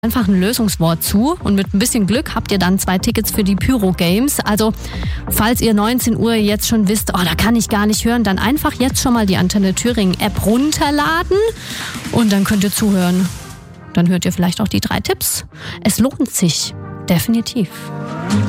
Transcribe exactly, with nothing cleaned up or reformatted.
Einfach ein Lösungswort zu und mit ein bisschen Glück habt ihr dann zwei Tickets für die Pyro Games. Also falls ihr neunzehn Uhr jetzt schon wisst, oh, da kann ich gar nicht hören, dann einfach jetzt schon mal die Antenne Thüringen App runterladen und dann könnt ihr zuhören. Dann hört ihr vielleicht auch die drei Tipps. Es lohnt sich, definitiv.